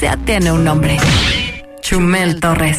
ya tiene un nombre. Chumel Torres.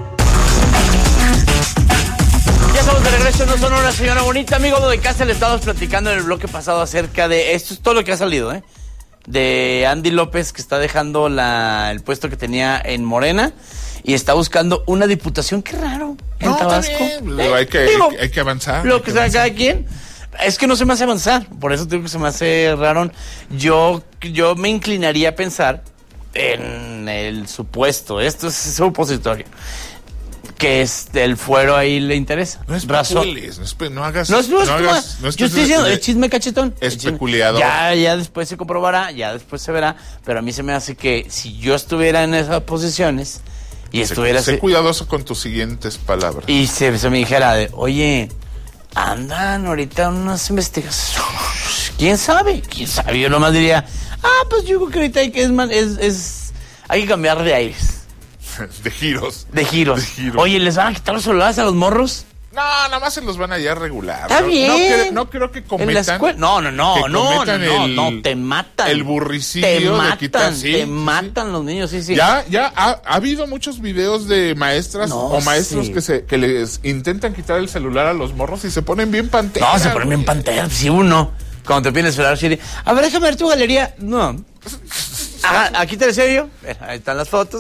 Ya estamos de regreso en No Sonora, señora bonita. Amigo de casa, le estábamos platicando en el bloque pasado acerca de... Esto es todo lo que ha salido, de Andy López, que está dejando el puesto que tenía en Morena y está buscando una diputación. Qué raro, en Tabasco. Hay que avanzar. Lo que sea cada quien. Es que no se me hace avanzar, por eso digo que se me hace raro. Yo me inclinaría a pensar en el supuesto, esto es supositorio, que el fuero ahí le interesa. No es no hagas. Yo estoy diciendo el chisme cachetón. Especulador. Ya después se comprobará, ya después se verá, pero a mí se me hace que si yo estuviera en esas posiciones y estuviera... Sé cuidadoso con tus siguientes palabras. Y se me dijera oye, andan ahorita unas investigaciones. ¿Quién sabe? Yo nomás diría, pues yo creo que ahorita hay que cambiar de aires. De giros. Oye, ¿les van a quitar los celulares a los morros? No, nada más se los van a ya regular. Está bien. No creo que cometan. En la escuela. No, te matan. El burricillo de quitar. Te matan los niños, sí. Ya ha habido muchos videos de maestras o maestros que les intentan quitar el celular a los morros y se ponen bien panteras. No, se ponen bien panteras. Si uno, cuando te piden el celular, a ver, déjame ver tu galería. No. Ajá, aquí te decía yo. Ahí están las fotos.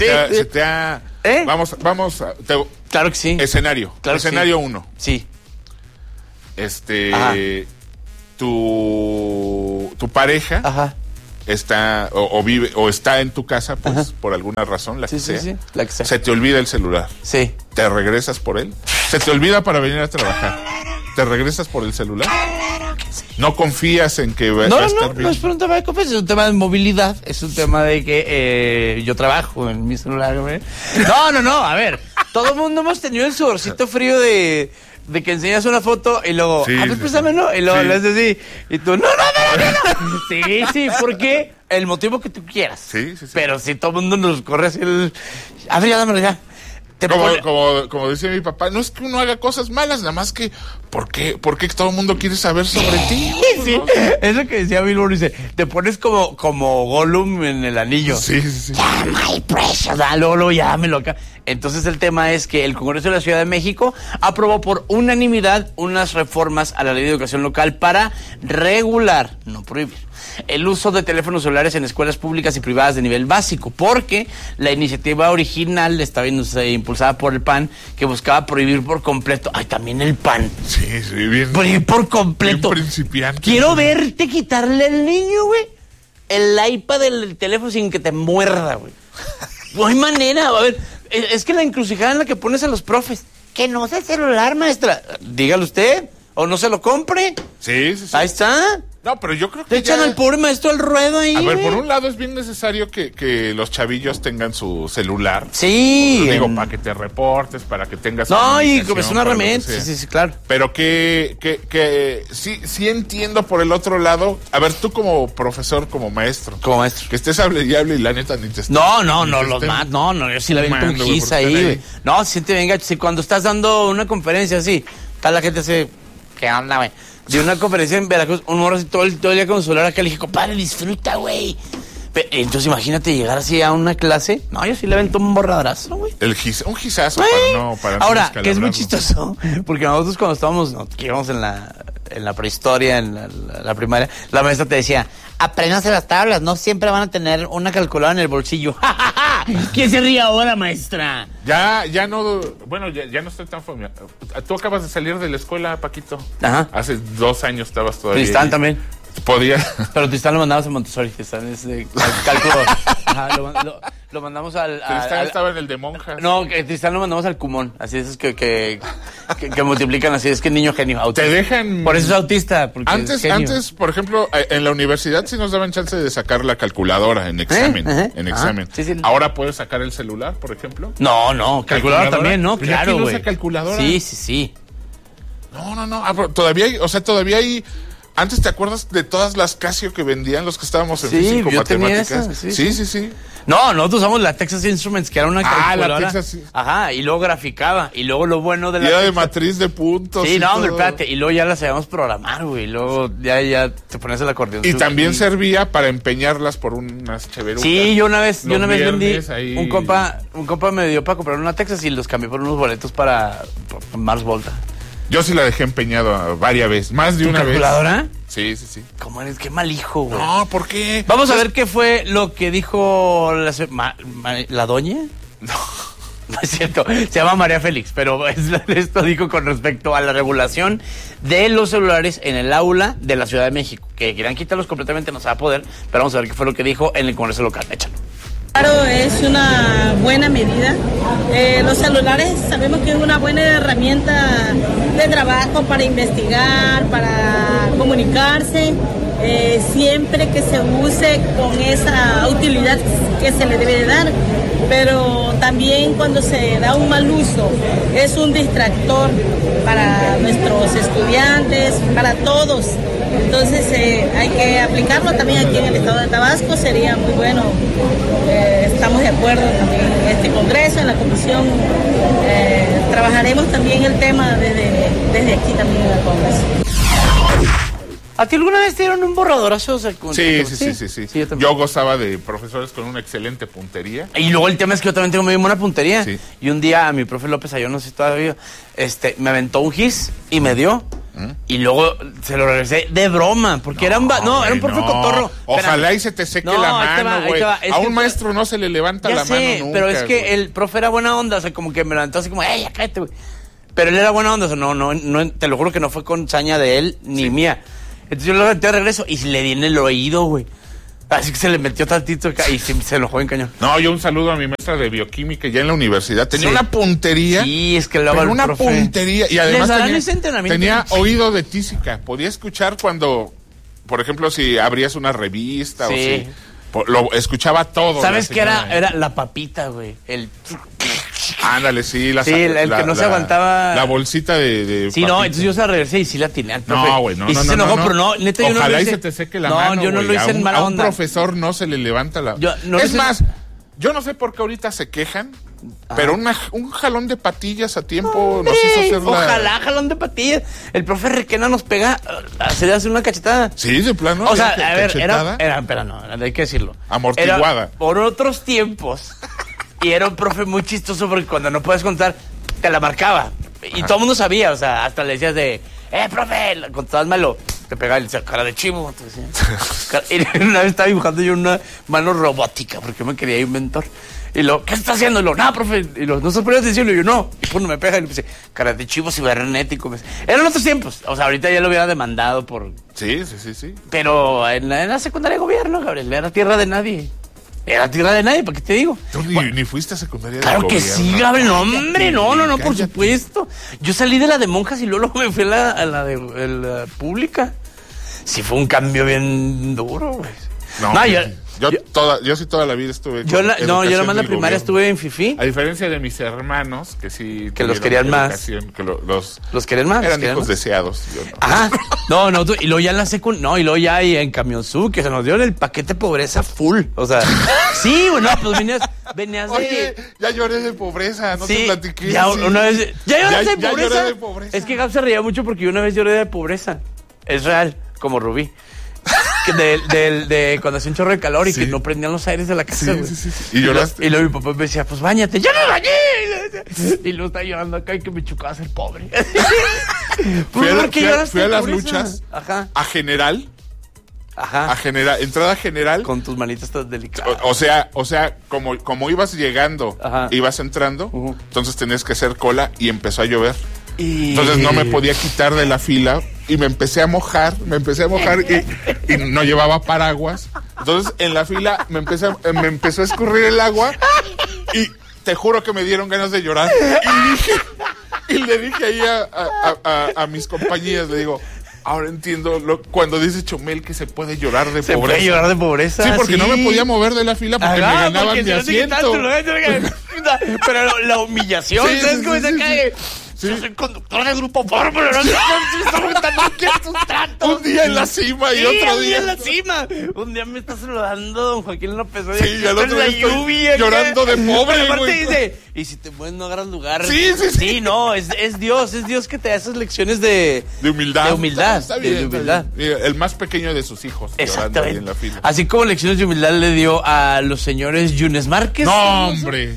Vamos. Claro que sí. Escenario. Claro escenario 1. Sí. Tu pareja. Ajá. Está o vive o está en tu casa, pues, ajá, por alguna razón, la que sea. Sí, la que sea. Se te olvida el celular. Sí. ¿Te regresas por él? Se te olvida para venir a trabajar. ¿Te regresas por el celular? Claro que sí. ¿No confías en que va a estar bien? No es por un tema de confianza, es un tema de movilidad, es un tema de que yo trabajo en mi celular, güey. No, a ver, todo el mundo hemos tenido el sudorcito frío de que enseñas una foto y luego, préstamelo, y luego le haces así, y tú, no. Sí, porque el motivo que tú quieras. Sí. Pero si todo el mundo nos corre así a ver, ya dámelo ya. Como decía mi papá, no es que uno haga cosas malas, nada más que ¿por qué todo el mundo quiere saber sobre ti? Sí, ¿no? Eso que decía Bill Burr, dice, te pones como Gollum en el anillo. Sí. Ya, my precious, luego ya me lo acá. Entonces el tema es que el Congreso de la Ciudad de México aprobó por unanimidad unas reformas a la Ley de Educación Local para regular, no prohibir, el uso de teléfonos celulares en escuelas públicas y privadas de nivel básico, porque la iniciativa original estaba impulsada por el PAN, que buscaba prohibir por completo. Ay, también el PAN. Sí, bien. Prohibir por completo. Bien principiante. Quiero verte quitarle al niño, güey, el iPad del teléfono sin que te muerda, güey. No hay manera, a ver, es que la encrucijada en la que pones a los profes, que no sea celular, maestra, dígalo usted, o no se lo compre. Sí. Ahí está. No, pero yo creo que te echan al pobre maestro al ruedo ahí. A ver, por un lado es bien necesario que los chavillos tengan su celular. Sí. Digo, para que te reportes, para que tengas... No, y como es una herramienta. Sí, claro. Pero que sí entiendo por el otro lado. A ver, tú como profesor, como maestro. Que estés hable y la neta ni te estés... No, yo sí la viento un gis ahí, güey. No, siente venga, si cuando estás dando una conferencia así, está la gente así, ¿qué onda, güey? De una conferencia en Veracruz, un morro así todo el día con su celular acá, le dije, compadre, disfruta, güey. Entonces imagínate llegar así a una clase. No, yo sí le avento un borradrazo, güey. Un gizazo para ahora, que es muy chistoso, porque nosotros cuando estábamos, que íbamos en la prehistoria, en la primaria, la maestra te decía, apréndanse las tablas, no siempre van a tener una calculadora en el bolsillo. ¿Quién se ríe ahora, maestra? Ya no estoy tan familiar. Tú acabas de salir de la escuela, Paquito. Ajá. Hace 2 años estabas todavía. Tristán también. Podía. Pero Tristán lo mandamos a Montessori. Tristán es de cálculo. Ajá, lo mandamos al... Tristán estaba en el de monjas. No, Tristán lo mandamos al Cumón. Así es que multiplican así. Es que niño genio. Autista. Te dejan... Por eso es autista. Porque antes, por ejemplo, en la universidad sí nos daban chance de sacar la calculadora en examen. Sí. ¿Ahora puedes sacar el celular, por ejemplo? No. Calculadora también, ¿no? Pero claro, güey. ¿Quién usa calculadora? Sí. No. Todavía hay Antes, ¿te acuerdas de todas las Casio que vendían los que estábamos en físico matemáticas? Sí. No, nosotros usamos la Texas Instruments, que era una calculadora. La Texas. Ajá, y luego graficaba. Y luego lo bueno de la era de matriz de puntos. Sí, no, hombre, espérate. Y luego ya la sabíamos programar, güey. Y luego ya te ponías el acordeón. Y también servía para empeñarlas por unas cheverucas. Sí, yo una vez vendí. Ahí... Un compa me dio para comprar una Texas y los cambié por unos boletos para Mars Volta. Yo sí la dejé empeñado varias veces, más de una vez. ¿Calculadora? Sí. ¿Cómo eres? Qué mal hijo, güey. No, ¿por qué? Vamos a ver qué fue lo que dijo la doña. No es cierto, se llama María Félix, pero esto dijo con respecto a la regulación de los celulares en el aula de la Ciudad de México. Que quieran quitarlos completamente, no se va a poder, pero vamos a ver qué fue lo que dijo en el Congreso local. Échalo. Claro, es una buena medida. Los celulares sabemos que es una buena herramienta de trabajo para investigar, para comunicarse, siempre que se use con esa utilidad que se le debe de dar. Pero también cuando se da un mal uso, es un distractor para nuestros estudiantes, para todos. Entonces hay que aplicarlo también aquí en el estado de Tabasco, sería muy bueno. Estamos de acuerdo también en este congreso, en la comisión. Trabajaremos también el tema desde aquí también en el congreso. ¿A ti alguna vez te dieron un borradorazo? Sí. Yo gozaba de profesores con una excelente puntería. Y luego el tema es que yo también tengo muy buena puntería. Sí. Y un día a mi profe López, yo no sé si todavía, me aventó un gis y me dio. Y luego se lo regresé de broma, porque era un profe cotorro. Ojalá y se te seque la mano, güey. A un maestro no se le levanta la mano nunca. Pero es que el profe era buena onda, o sea, como que me levantó así como, ya cállate, güey. Pero él era buena onda, o sea, no, te lo juro que no fue con saña de él ni mía. Entonces yo lo aventé de regreso y le di en el oído, güey. Así que se le metió tantito y se enojó en cañón. No, yo un saludo a mi maestra de bioquímica ya en la universidad. Tenía una puntería. Sí, es que luego una puntería. Y además tenía oído de tísica. Podía escuchar cuando, por ejemplo, si abrías una revista o si... Lo escuchaba todo. ¿Sabes qué era la papita, güey? Ándale, sí. El que no se aguantaba. La bolsita de sí, papita. No, entonces yo se la regresé y sí la atiné al profe. No, güey, no. Y sí se enojó, pero no, neta, yo no lo hice. Ojalá y se te seque la mano, yo no lo hice en mala onda. A un profesor no se le levanta la... Es más, yo no sé por qué ahorita se quejan, pero un jalón de patillas a tiempo nos hizo hacer Ojalá, jalón de patillas. El profe Requena nos pega, se hace una cachetada. Sí, de plano. O sea, a ver, hay que decirlo. Amortiguada. Era por otros tiempos. Y era un profe muy chistoso porque cuando no puedes contar, te la marcaba. Y todo el mundo sabía, o sea, hasta le decías profe, contabas malo. Te pegaba y le decía, cara de chivo. Y una vez estaba dibujando yo una mano robótica porque yo me quería inventor. Y ¿qué estás haciendo? No, profe. Y no estás poniendo atención. Y yo, no. Y pues me pega y le dice, cara de chivo cibernético. Eran otros tiempos. O sea, ahorita ya lo hubiera demandado por... Sí. Pero en la secundaria de gobierno, Gabriel, era tierra de nadie. Era tierra de nadie, ¿para qué te digo? ¿Tú ni fuiste a secundaria de Claro gobierno? Que sí, Gabriel, no, hombre, no, por supuesto. Yo salí de la de monjas y luego me fui a la de la pública. Sí, fue un cambio bien duro, güey. Yo sí toda la vida estuve yo nomás la primaria estuve en FIFI. A diferencia de mis hermanos, que sí... Que los querían más. Que los querían más. Eran hijos deseados. Yo no. Ajá. Y luego ya en la secundaria... y luego ya en Camionzú, que se nos dio el paquete pobreza full. O sea, sí, bueno, pues venías Oye, ya lloré de pobreza, no te platiqué. Una vez... ¿Ya lloré de pobreza? Es que Gab se reía mucho porque yo una vez lloré de pobreza. Es real, como Rubí. De cuando hacía un chorro de calor y que no prendían los aires de la casa, güey. Sí. ¿Y lloraste? Y luego mi papá me decía, pues báñate. ¡Ya me bañé! Y luego estaba llorando acá y que me chocaba ser pobre. Fui a las luchas. Ajá. A General. Ajá. Entrada general. Con tus manitas tan delicadas. O sea, como ibas llegando, ibas entrando, entonces tenías que hacer cola y empezó a llover. Entonces no me podía quitar de la fila y me empecé a mojar y no llevaba paraguas. Entonces en la fila me empezó a escurrir el agua y te juro que me dieron ganas de llorar. Y le dije ahí a mis compañeras, le digo, ahora entiendo cuando dice Chumel que se puede llorar de pobreza. ¿Se puede llorar de pobreza? Sí, porque no me podía mover de la fila porque me ganaban mi asiento. Pero la humillación, ¿sabes cómo se cae? Sí. Yo soy conductor del Grupo Fórmula. No sé qué me está preguntando qué es un trato. Un día en la cima y otro un día en la cima. Un día me está saludando don Joaquín López. Oye, sí, y al otro día estoy lluvia, llorando de pobre. Pero aparte güey. dice, y si te mueves no agarras lugar. Sí. Sí, no, es Dios que te da esas lecciones de humildad. De humildad. Está bien, de humildad. está bien. Mira, el más pequeño de sus hijos. Llorando ahí en la fila. Así como lecciones de humildad le dio a los señores Yunes Márquez. No, hombre.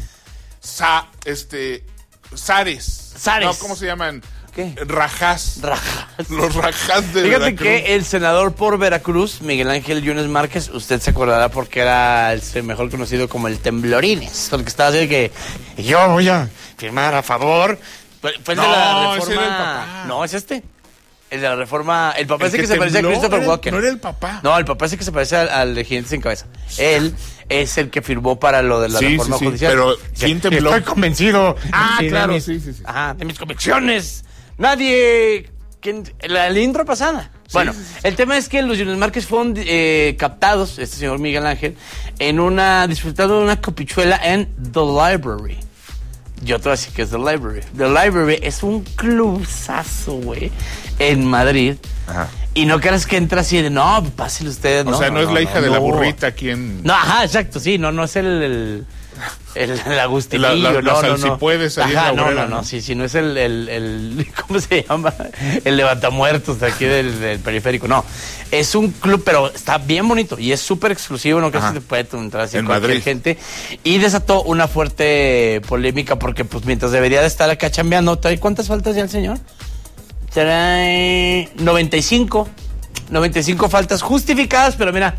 Zares. No, ¿cómo se llaman? ¿Qué? Rajás. Los rajás de Fíjate Veracruz. que el senador por Veracruz, Miguel Ángel Yunes Márquez, usted se acordará porque era el mejor conocido como el Temblorines, porque estaba así de que yo voy a firmar a favor. Fue el de la reforma. Ese era el papá. No, es este. El de la reforma. El papá El ese que que se parece a tembló, Christopher Walken. No era el papá. No, el papá ese que se parece al de Gigantes sin Cabeza. Él es el que firmó para lo de la reforma judicial. Pero ¿quién tembló? Estoy convencido. Claro, de sí. Ajá, de mis convicciones. Nadie. La intro pasada. Sí, Bueno, sí. el tema es que los Yunes Márquez fueron captados, este señor Miguel Ángel, disfrutando de una copichuela en The Library. Yo te voy a decir que es The Library. The Library es un clubazo, güey, en Madrid. Ajá. Y no creas que entra así de, no, pásele usted. O sea, no es la hija de la burrita aquí en... No, ajá, exacto, sí, no es el Agustinillo, no. Si puedes ahí ajá, en la obrera, no, sí, no es el ¿cómo se llama? El levantamuertos de aquí del periférico, no. Es un club, pero está bien bonito y es súper exclusivo, no crees que se puede entrar así en cualquier Madrid. gente. Y desató una fuerte polémica porque, pues, mientras debería de estar acá chambeando, ¿trae cuántas faltas ya el señor? Trae 95 faltas justificadas, pero mira.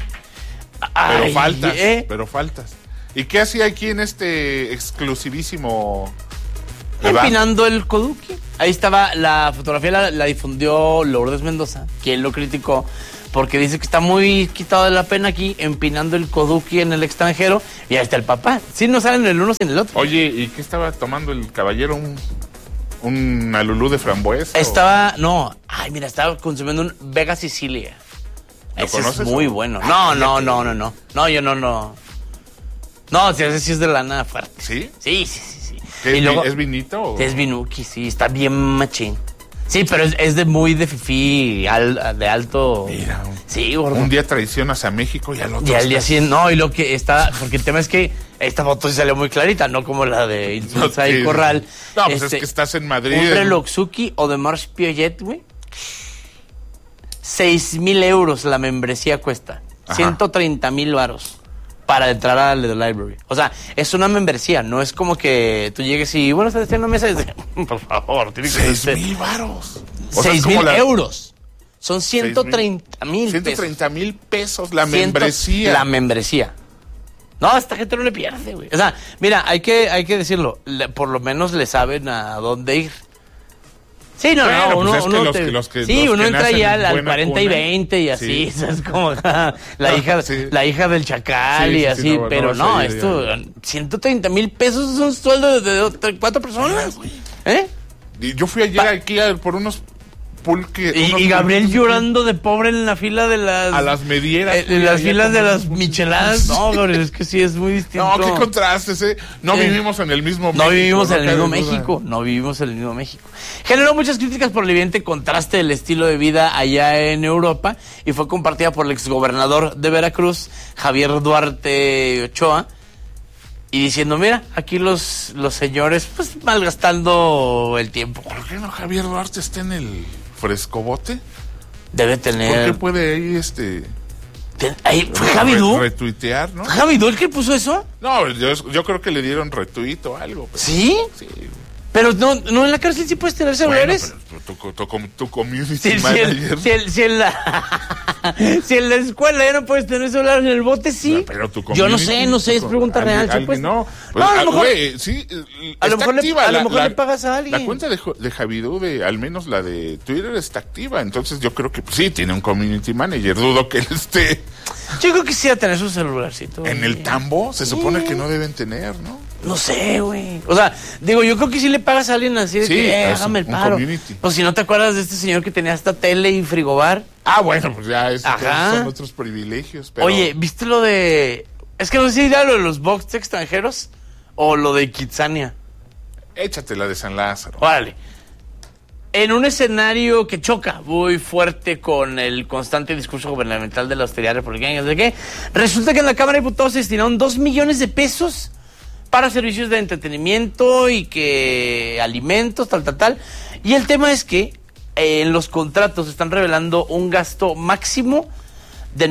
Pero faltas. ¿Y qué hacía aquí en este exclusivísimo? Empinando el Koduki. Ahí estaba la fotografía, la difundió Lourdes Mendoza, quien lo criticó porque dice que está muy quitado de la pena aquí, empinando el Koduki en el extranjero. Y ahí está el papá. Sí, no salen el uno sin el otro. Oye, ¿y qué estaba tomando el caballero? ¿Un alulú de frambuesa? Estaba consumiendo un Vega Sicilia. ¿Lo Ese conoces? es muy bueno. No, yo no. No, ese sí es de lana fuerte. ¿Sí? Sí. ¿Qué, Y luego, ¿Es vinito? ¿O? Es vinuki, sí, está bien machín. Sí, pero es de muy de fifí, de alto. Mira, sí, gordo. Un día traicionas a México y al otro. Y al día siguiente, no, y lo que está, porque el tema es que esta foto sí salió muy clarita, no como la de Insulza y Corral. No, pues es que estás en Madrid. Un Relojzuki o de Marsh Piaget, güey. 6,000 euros la membresía cuesta. Ajá. 130,000 varos para entrar a The Library. O sea, es una membresía, no es como que tú llegues y, bueno, estás en una mesa y dices, por favor, tiene que ser 6,000 varos. 6,000 euros. Son 130,000 pesos. 130,000 pesos la membresía. La membresía. No, a esta gente no le pierde, güey. O sea, mira, hay que decirlo. Por lo menos le saben a dónde ir. Sí, no, bueno, uno, pues uno entra que ya al 40 cuna, y 20 y así, sí. ¿sabes? Como la hija del chacal y así, pero no, esto, 130,000 pesos es un sueldo de 4 personas. ¿Eh? Yo fui ayer aquí por unos pulques. Y Gabriel llorando de pobre en la fila de las... A las medieras. En las filas de las micheladas. No, Gabriel, es que sí, es muy distinto. No, qué contrastes, ¿eh? No vivimos en el mismo México. No vivimos en el mismo México. Generó muchas críticas por el evidente contraste del estilo de vida allá en Europa y fue compartida por el exgobernador de Veracruz, Javier Duarte Ochoa, y diciendo, mira, aquí los señores pues malgastando el tiempo. ¿Por qué no Javier Duarte está en el frescobote? Debe tener... ¿Por qué puede ahí Ahí fue Javidú. Retuitear, ¿no? ¿Fue Javidú el que puso eso? No, yo creo que le dieron retuit o algo. Pero... ¿Sí? Sí. Pero no en la cárcel sí puedes tener celulares. Bueno, pero tu community manager. Si en la escuela ya no puedes tener celular, en el bote sí. No, pero tu yo no sé, es pregunta real. Pues, no, a lo mejor, sí, a lo mejor le pagas a alguien. La cuenta de Javidú, al menos la de Twitter, está activa. Entonces yo creo que sí, tiene un community manager. Dudo que él esté... Yo creo que sí va a tener su celularcito. En el tambo se supone que no deben tener, ¿no? No sé, güey. O sea, digo, yo creo que sí le pagas a alguien así de que hágame el paro. Pues si no te acuerdas de este señor que tenía hasta tele y frigobar. Ah, bueno, pues ya son otros privilegios. Pero... Oye, ¿viste lo de...? Es que no sé si era lo de los box extranjeros o lo de Kitsania. Échate la de San Lázaro. Órale. en un escenario que choca muy fuerte con el constante discurso gubernamental de la austeridad republicana, ¿de qué? Resulta que en la Cámara de Diputados se destinaron 2 millones de pesos para servicios de entretenimiento y que alimentos, tal. Y el tema es que en los contratos están revelando un gasto máximo de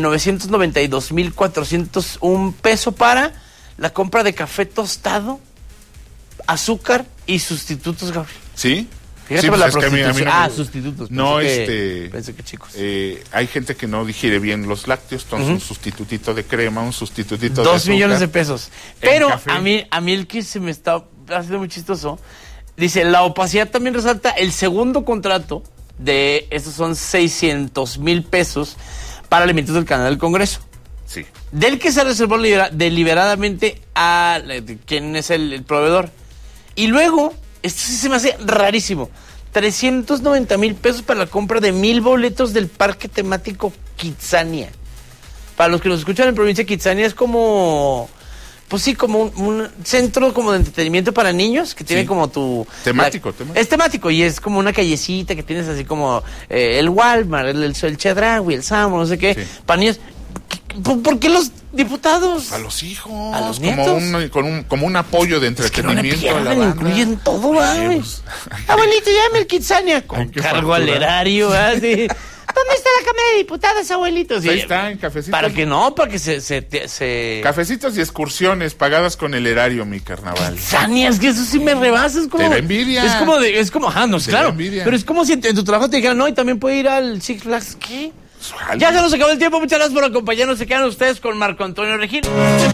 992,401 pesos para la compra de café tostado, azúcar y sustitutos, Gabriel. ¿Sí? Fíjate, sí, pues, la prostitución. a mí Sustitutos. No, Pensé que chicos. hay gente que no digiere bien los lácteos, entonces un sustitutito de crema, un sustitutito de 2 azúcar. millones de pesos. Pero a mí el que se me está haciendo muy chistoso, dice, la opacidad también resalta el segundo contrato de, estos son 600,000 pesos para alimentos del canal del Congreso. Sí. Del que se reservó deliberadamente a quién es el proveedor. Y luego, esto sí se me hace rarísimo, 390,000 pesos para la compra de 1,000 boletos del parque temático Kitsania. Para los que nos escuchan en provincia, Kitsania es como, pues sí, como un centro como de entretenimiento para niños, que tiene como tu... Temático. Es temático y es como una callecita que tienes así como el Walmart, el Chedraui, el Samo, no sé qué, sí. Para niños. ¿Por qué los diputados? A los hijos. A los nietos. Como un apoyo de entretenimiento a la banda. Incluyen todo, ¿vale? Pues, abuelito, llame el Kitsania. Con cargo al erario, ¿vale? ¿Dónde está la Cámara de Diputados, abuelitos? Ahí está, en cafecitos. Para que se... Cafecitos y excursiones pagadas con el erario, mi carnaval. Kitsania, es que eso sí me rebasa. Es como... Te da envidia. Es como, no, claro. Envidia. Pero es como si en tu trabajo te dijeran, no, y también puede ir al Six Flags, ¿qué? Ya se nos acabó el tiempo, muchas gracias por acompañarnos. Se quedan ustedes con Marco Antonio Regil.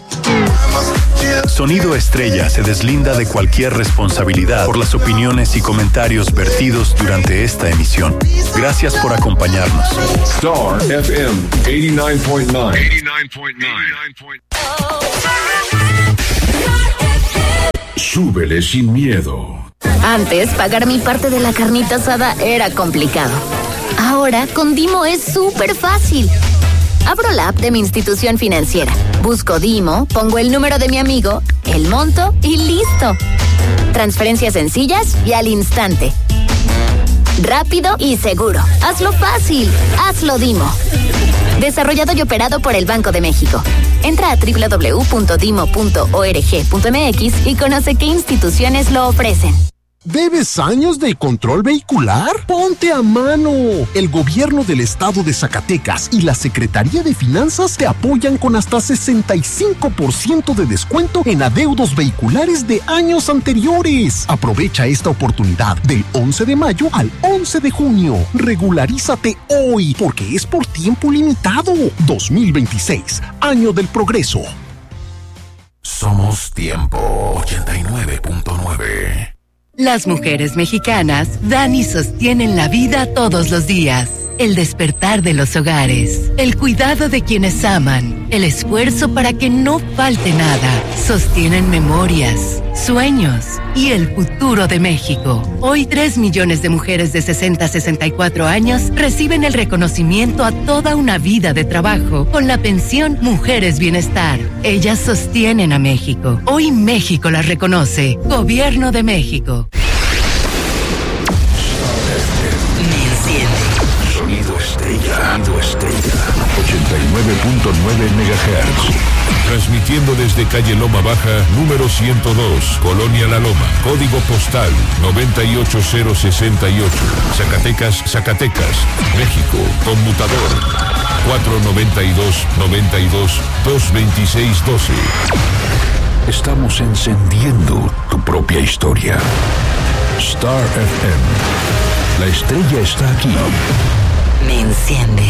Sonido Estrella se deslinda de cualquier responsabilidad por las opiniones y comentarios vertidos durante esta emisión. Gracias por acompañarnos. Star FM 89.9. Súbele sin miedo. Antes, pagar mi parte de la carnita asada era complicado. Ahora, con Dimo es súper fácil. Abro la app de mi institución financiera, busco Dimo, pongo el número de mi amigo, el monto y listo. Transferencias sencillas y al instante. Rápido y seguro. Hazlo fácil. Hazlo Dimo. Desarrollado y operado por el Banco de México. Entra a www.dimo.org.mx y conoce qué instituciones lo ofrecen. ¿Debes años de control vehicular? ¡Ponte a mano! El gobierno del estado de Zacatecas y la Secretaría de Finanzas te apoyan con hasta 65% de descuento en adeudos vehiculares de años anteriores. Aprovecha esta oportunidad del 11 de mayo al 11 de junio. Regularízate hoy porque es por tiempo limitado. 2026, año del progreso. Somos Tiempo 89.9. Las mujeres mexicanas dan y sostienen la vida todos los días. El despertar de los hogares, el cuidado de quienes aman, el esfuerzo para que no falte nada. Sostienen memorias, sueños y el futuro de México. Hoy 3 millones de mujeres de 60 a 64 años reciben el reconocimiento a toda una vida de trabajo con la pensión Mujeres Bienestar. Ellas sostienen a México. Hoy México las reconoce. Gobierno de México. Sonido Estrella 89.9 MHz. Transmitiendo desde calle Loma Baja, número 102, Colonia La Loma, código postal 98068, Zacatecas, México, conmutador 492-92-226-12. Estamos encendiendo tu propia historia. Star FM. La estrella está aquí. Me enciende.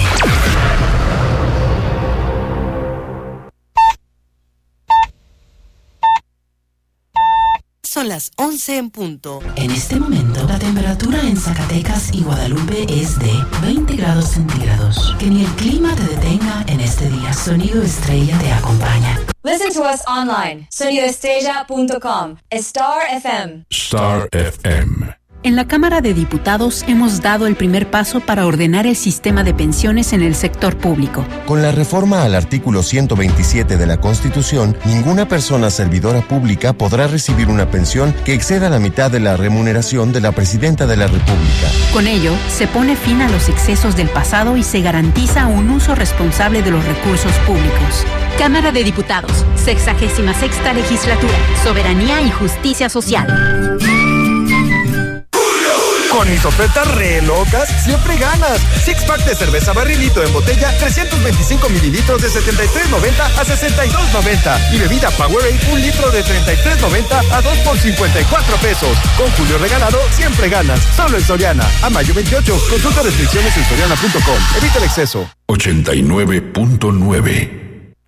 Son las 11 en punto. En este momento, la temperatura en Zacatecas y Guadalupe es de 20 grados centígrados. Que ni el clima te detenga en este día. Sonido Estrella te acompaña. Listen to us online. sonidoestrella.com. Star FM. Star FM. En la Cámara de Diputados hemos dado el primer paso para ordenar el sistema de pensiones en el sector público. Con la reforma al artículo 127 de la Constitución, ninguna persona servidora pública podrá recibir una pensión que exceda la mitad de la remuneración de la Presidenta de la República. Con ello, se pone fin a los excesos del pasado y se garantiza un uso responsable de los recursos públicos. Cámara de Diputados, 66ª Legislatura, Soberanía y Justicia Social. Con mis ofertas re locas, siempre ganas. Six-pack de cerveza barrilito en botella, 325 mililitros de $73.90 a $62.90. Y bebida Powerade, 1 litro de $33.90 a 2 por $54. Con Julio regalado, siempre ganas. Solo en Soriana. A mayo 28. Consulta restricciones en soriana.com. Evita el exceso. 89.9.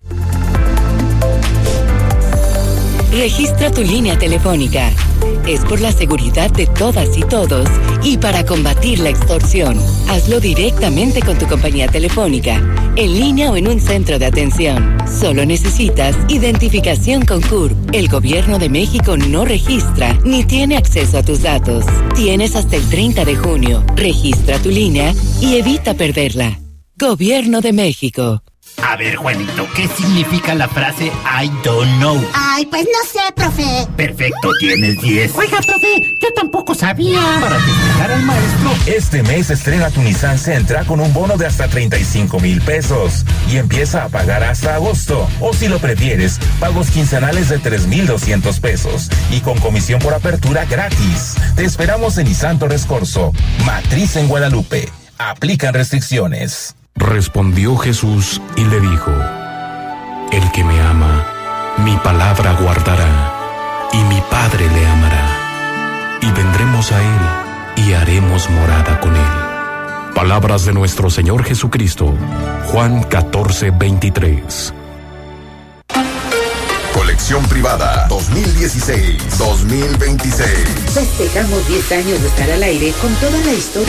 Registra tu línea telefónica. Es por la seguridad de todas y todos y para combatir la extorsión. Hazlo directamente con tu compañía telefónica, en línea o en un centro de atención. Solo necesitas identificación con CURP. El Gobierno de México no registra ni tiene acceso a tus datos. Tienes hasta el 30 de junio. Registra tu línea y evita perderla. Gobierno de México. A ver, Juanito, ¿qué significa la frase I don't know? Ay, pues no sé, profe. Perfecto, tienes 10. Oiga, profe, yo tampoco sabía. Para festejar al maestro. Este mes estrena tu Nissan Sentra con un bono de hasta 35,000 pesos y empieza a pagar hasta agosto. O si lo prefieres, pagos quincenales de 3,200 pesos y con comisión por apertura gratis. Te esperamos en Nissan Torres Corzo, Matriz en Guadalupe. Aplican restricciones. Respondió Jesús y le dijo: El que me ama, mi palabra guardará, y mi Padre le amará, y vendremos a él, y haremos morada con él. Palabras de nuestro Señor Jesucristo. Juan 14:23. Colección privada 2016-2026. Festejamos 10 años de estar al aire con toda la historia